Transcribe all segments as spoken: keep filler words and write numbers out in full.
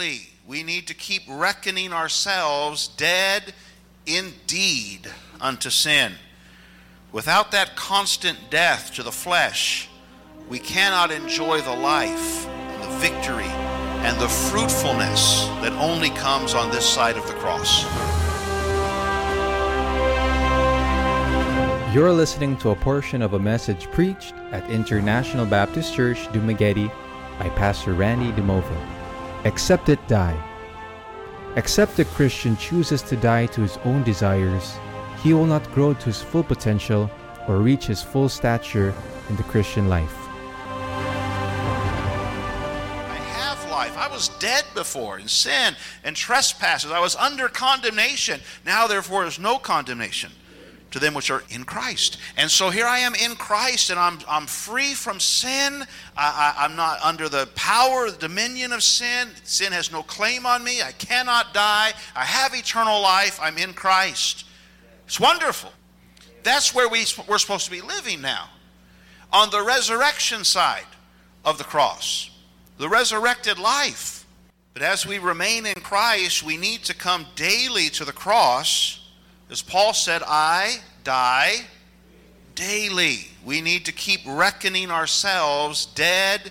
daily. We need to keep reckoning ourselves dead indeed unto sin. Without that constant death to the flesh, we cannot enjoy the life, the victory, and the fruitfulness that only comes on this side of the cross. You're listening to a portion of a message preached at International Baptist Church, Dumaguete by Pastor Randy DeMova. Except it die. Except the Christian chooses to die to his own desires, he will not grow to his full potential or reach his full stature in the Christian life. I have life. I was dead before in sin and trespasses. I was under condemnation. Now, therefore, is no condemnation to them which are in Christ. And so here I am in Christ, and I'm I'm free from sin. I, I, I'm not under the power, the dominion of sin. Sin has no claim on me. I cannot die. I have eternal life. I'm in Christ. It's wonderful. That's where we, we're supposed to be living now, on the resurrection side of the cross, the resurrected life. But as we remain in Christ, we need to come daily to the cross. As Paul said, I die daily. We need to keep reckoning ourselves dead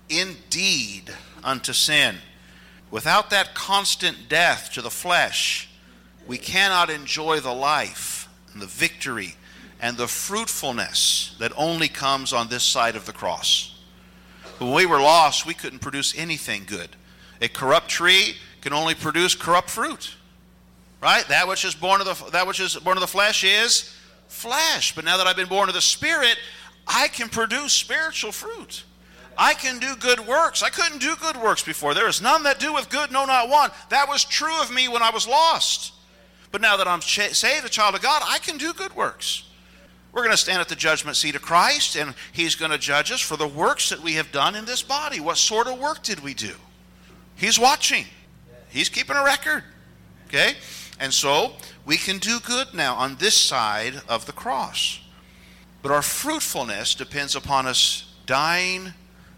indeed unto sin. Without that constant death to the flesh, we cannot enjoy the life and the victory and the fruitfulness that only comes on this side of the cross. When we were lost, we couldn't produce anything good. A corrupt tree can only produce corrupt fruit. Right? That which is born of the that which is born of the flesh is flesh. But now that I've been born of the Spirit, I can produce spiritual fruit. I can do good works. I couldn't do good works before. There is none that do with good, no, not one. That was true of me when I was lost. But now that I'm saved, a child of God, I can do good works. We're going to stand at the judgment seat of Christ, and He's going to judge us for the works that we have done in this body. What sort of work did we do? He's watching. He's keeping a record. Okay? And so we can do good now on this side of the cross. But our fruitfulness depends upon us dying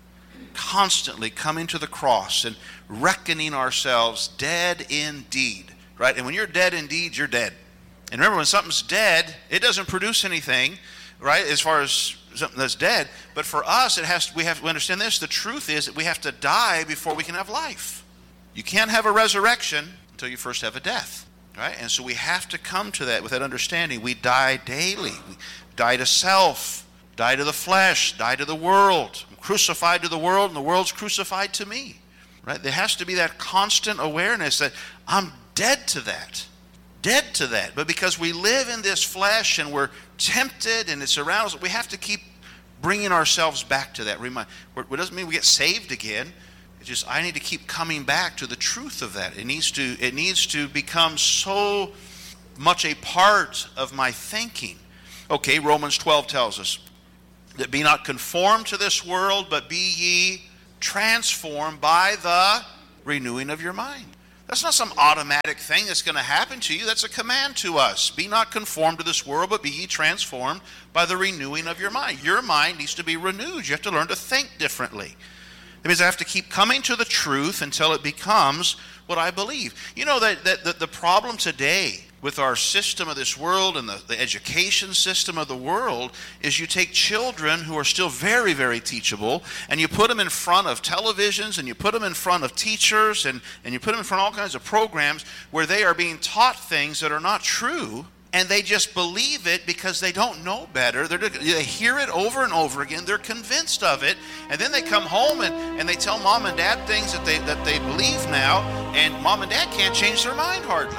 constantly, coming to the cross and reckoning ourselves dead indeed. Right? And when you're dead indeed, you're dead. And remember, when something's dead, it doesn't produce anything, right, as far as something that's dead. But for us, it has to, we have to understand this. The truth is that we have to die before we can have life. You can't have a resurrection until you first have a death. Right? And so we have to come to that with that understanding. We die daily. We die to self, die to the flesh, die to the world. I'm crucified to the world, and the world's crucified to me. Right? There has to be that constant awareness that I'm dead to that. Dead to that. But because we live in this flesh and we're tempted and it's around us, we have to keep bringing ourselves back to that. Remind, it doesn't mean we get saved again. It's just I need to keep coming back to the truth of that. It needs to it needs to become so much a part of my thinking. Okay, Romans twelve tells us that be not conformed to this world, but be ye transformed by the renewing of your mind. That's not some automatic thing that's going to happen to you. That's a command to us. Be not conformed to this world, but be ye transformed by the renewing of your mind. Your mind needs to be renewed. You have to learn to think differently. That means I have to keep coming to the truth until it becomes what I believe. You know that, that, that the problem today with our system of this world and the, the education system of the world is you take children who are still very, very teachable and you put them in front of televisions and you put them in front of teachers and, and you put them in front of all kinds of programs where they are being taught things that are not true. And they just believe it because they don't know better. They're, they hear it over and over again. They're convinced of it. And then they come home and, and they tell mom and dad things that they, that they believe now. And mom and dad can't change their mind hardly.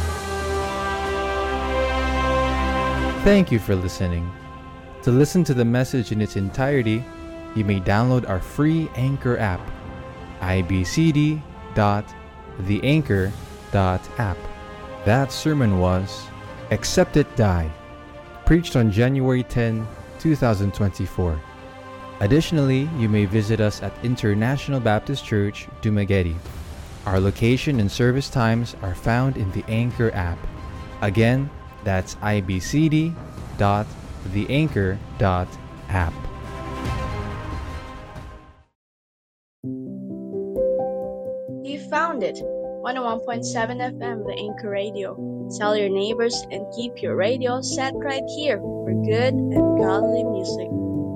Thank you for listening. To listen to the message in its entirety, you may download our free Anchor app, i b c d dot the anchor dot app. That sermon was Except It Die, preached on January tenth, twenty twenty-four. Additionally, you may visit us at International Baptist Church, Dumaguete. Our location and service times are found in the Anchor app. Again, that's i b c d dot the anchor dot app. You found it. one oh one point seven F M, The Anchor Radio. Tell your neighbors and keep your radio set right here for good and godly music.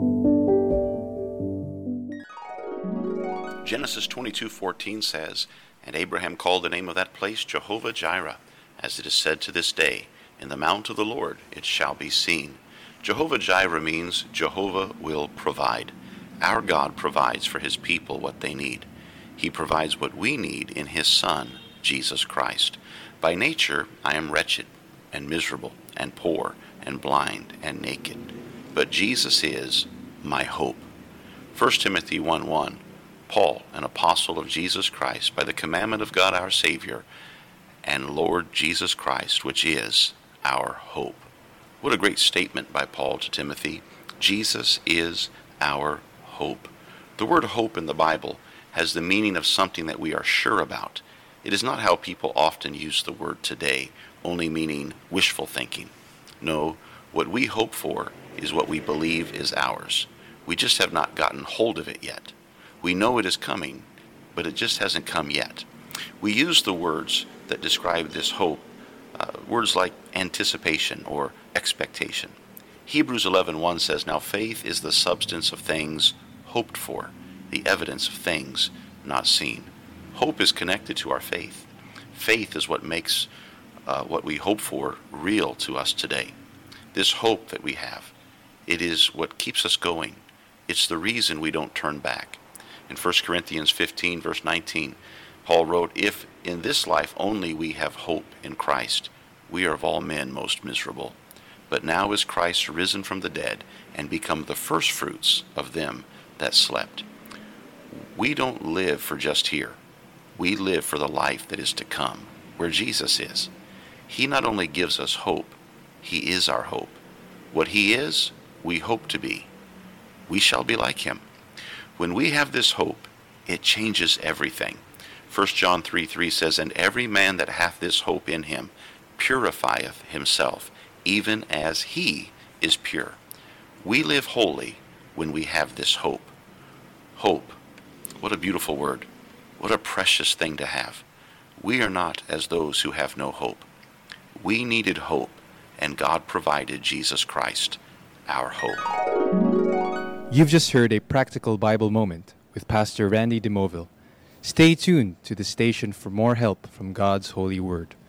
Genesis twenty-two fourteen says, "And Abraham called the name of that place Jehovah Jireh, as it is said to this day, in the mount of the Lord it shall be seen." Jehovah Jireh means Jehovah will provide. Our God provides for his people what they need. He provides what we need in his Son, Jesus Christ. By nature, I am wretched and miserable and poor and blind and naked. But Jesus is my hope. First Timothy one one, Paul, an apostle of Jesus Christ, by the commandment of God our Savior, and Lord Jesus Christ, which is our hope. What a great statement by Paul to Timothy. Jesus is our hope. The word hope in the Bible has the meaning of something that we are sure about. It is not how people often use the word today, only meaning wishful thinking. No, what we hope for is what we believe is ours. We just have not gotten hold of it yet. We know it is coming, but it just hasn't come yet. We use the words that describe this hope, uh, words like anticipation or expectation. Hebrews eleven one says, "Now faith is the substance of things hoped for, the evidence of things not seen." Hope is connected to our faith. Faith is what makes uh, what we hope for real to us today. This hope that we have, it is what keeps us going. It's the reason we don't turn back. In First Corinthians fifteen, verse nineteen, Paul wrote, "If in this life only we have hope in Christ, we are of all men most miserable. But now is Christ risen from the dead and become the firstfruits of them that slept." We don't live for just here. We live for the life that is to come, where Jesus is. He not only gives us hope, he is our hope. What he is, we hope to be. We shall be like him. When we have this hope, it changes everything. First John three three says, "And every man that hath this hope in him purifieth himself, even as he is pure." We live holy when we have this hope. Hope. What a beautiful word. What a precious thing to have. We are not as those who have no hope. We needed hope, and God provided Jesus Christ, our hope. You've just heard a practical Bible moment with Pastor Randy DeMoville. Stay tuned to the station for more help from God's holy word.